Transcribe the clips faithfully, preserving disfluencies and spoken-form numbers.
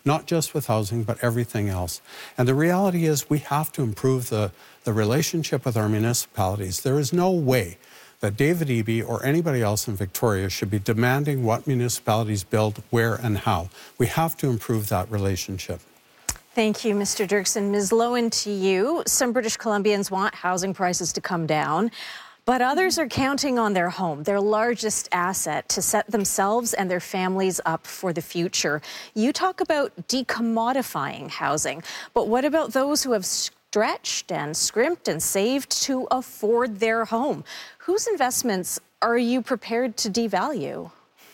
not just with housing, but everything else. And the reality is we have to improve the, the relationship with our municipalities. There is no way that David Eby or anybody else in Victoria should be demanding what municipalities build, where and how. We have to improve that relationship. Thank you, Mister Dirksen. Miz Loewen, to you. Some British Columbians want housing prices to come down, but others are counting on their home, their largest asset, to set themselves and their families up for the future. You talk about decommodifying housing, but what about those who have stretched and scrimped and saved to afford their home? Whose investments are you prepared to devalue?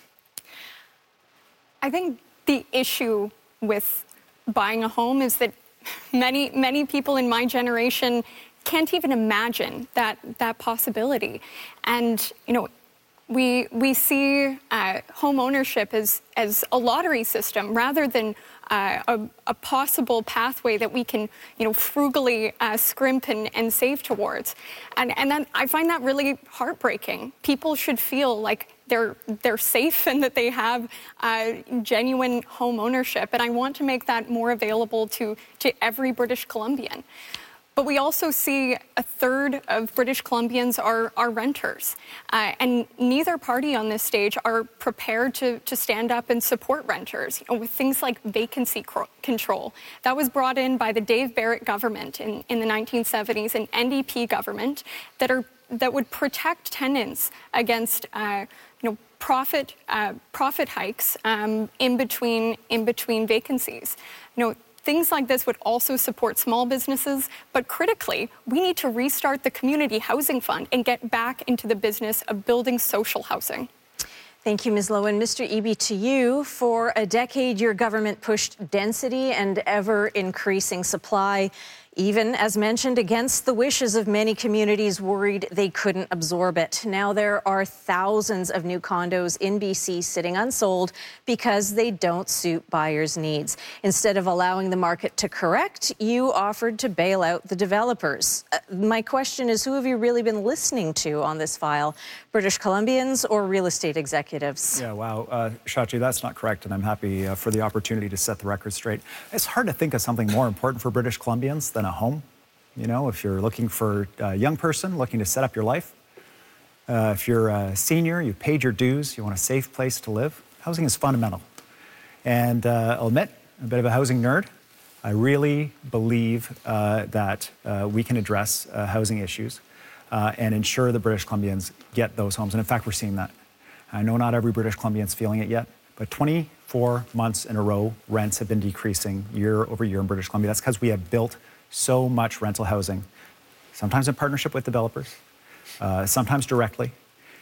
I think the issue with buying a home is that many, many people in my generation can't even imagine that that possibility. And, you know, we we see uh, home ownership as, as a lottery system rather than uh, a, a possible pathway that we can, you know, frugally uh, scrimp and, and save towards. And, and then I find that really heartbreaking. People should feel like they're they're safe and that they have uh, genuine home ownership. And I want to make that more available to, to every British Columbian. But we also see a third of British Columbians are, are renters. Uh, and neither party on this stage are prepared to, to stand up and support renters, you know, with things like vacancy control. That was brought in by the Dave Barrett government in, in the nineteen seventies, an N D P government that are that would protect tenants against uh, you know, profit uh, profit hikes um, in between in between vacancies. You know, things like this would also support small businesses, but critically, we need to restart the Community Housing Fund and get back into the business of building social housing. Thank you, Miz Loewen. Mister Eby, to you. For a decade, your government pushed density and ever-increasing supply, even, as mentioned, against the wishes of many communities worried they couldn't absorb it. Now there are thousands of new condos in B C sitting unsold because they don't suit buyers' needs. Instead of allowing the market to correct, you offered to bail out the developers. Uh, my question is, who have you really been listening to on this file? British Columbians or real estate executives? Yeah, wow. Uh, Shachi, that's not correct, and I'm happy uh, for the opportunity to set the record straight. It's hard to think of something more important for British Columbians than a home. You know, if you're looking for a young person looking to set up your life, uh, if you're a senior, you've paid your dues, you want a safe place to live, housing is fundamental. And uh, I'll admit, I'm a bit of a housing nerd. I really believe uh, that uh, we can address uh, housing issues uh, and ensure the British Columbians get those homes. And in fact, we're seeing that. I know not every British Columbian's feeling it yet, but twenty-four months in a row, rents have been decreasing year over year in British Columbia. That's because we have built so much rental housing, sometimes in partnership with developers, uh, sometimes directly.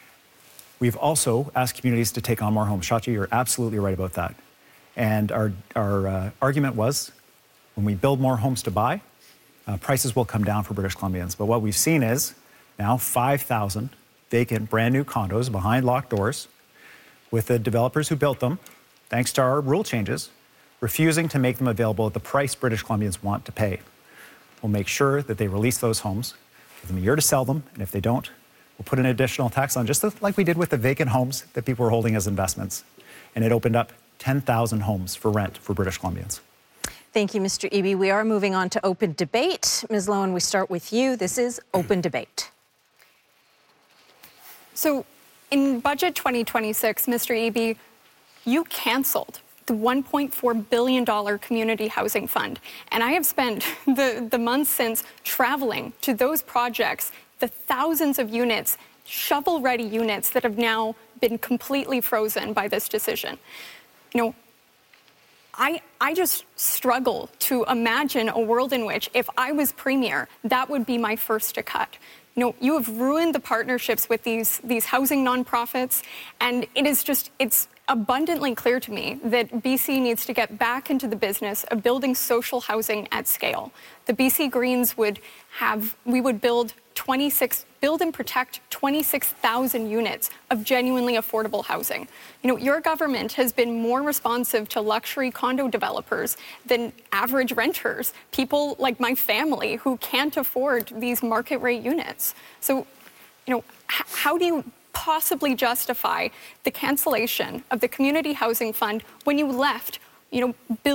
We've also asked communities to take on more homes. Shachi, you're absolutely right about that. And our, our uh, argument was, when we build more homes to buy, uh, prices will come down for British Columbians. But what we've seen is now five thousand vacant brand new condos behind locked doors with the developers who built them, thanks to our rule changes, refusing to make them available at the price British Columbians want to pay. We'll make sure that they release those homes, give them a year to sell them, and if they don't, we'll put an additional tax on, just like we did with the vacant homes that people were holding as investments. And it opened up ten thousand homes for rent for British Columbians. Thank you, Mister Eby. We are moving on to open debate. Miz Loewen, we start with you. This is open debate. So in Budget twenty twenty-six, Mister Eby, you canceled the one point four billion dollars Community Housing Fund. And I have spent the, the months since traveling to those projects, the thousands of units, shovel-ready units that have now been completely frozen by this decision. You know, I, I just struggle to imagine a world in which, if I was Premier, that would be my first to cut. You know, you have ruined the partnerships with these, these housing nonprofits, and it is just, it's abundantly clear to me that B C needs to get back into the business of building social housing at scale. The B C Greens would have, we would build twenty-six, build and protect twenty-six thousand units of genuinely affordable housing. You know, your government has been more responsive to luxury condo developers than average renters, people like my family who can't afford these market rate units. So, you know, h- how do you possibly justify the cancellation of the Community Housing Fund when you left, you know,